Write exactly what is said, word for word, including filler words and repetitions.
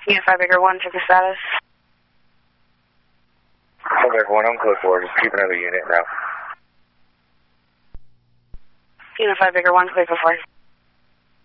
Unify Bigger one, check the status. Bigger one, I'm close forward. Just keep another unit now. Unify Bigger one, clear for four.